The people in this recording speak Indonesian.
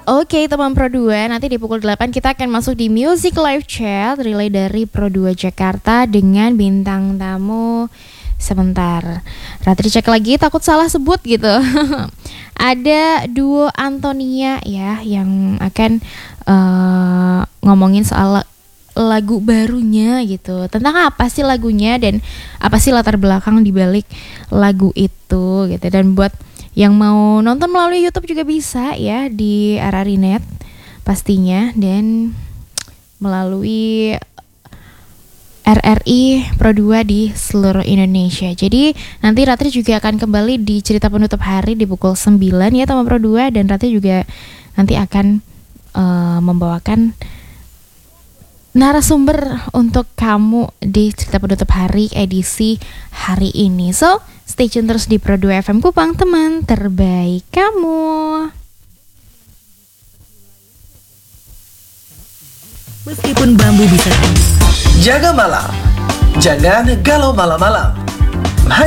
Oke teman Pro 2, nanti di pukul 8 kita akan masuk di Music Live Chat relay dari Pro 2 Jakarta dengan bintang tamu. Sebentar, Ratri cek lagi, takut salah sebut gitu. Ada duo Antonia ya yang akan ngomongin soal lagu barunya gitu. Tentang apa sih lagunya dan apa sih latar belakang dibalik lagu itu gitu. Dan buat yang mau nonton melalui YouTube juga bisa ya di RRI.net pastinya, dan melalui RRI Pro 2 di seluruh Indonesia. Jadi nanti Ratri juga akan kembali di cerita penutup hari di pukul 9 ya teman Pro 2, dan Ratri juga nanti akan membawakan narasumber untuk kamu di cerita penutup hari edisi hari ini. So, stay tune terus di Pro 2 FM Kupang, teman terbaik kamu. Meskipun bambu bisa jaga malam, jangan galau malam-malam.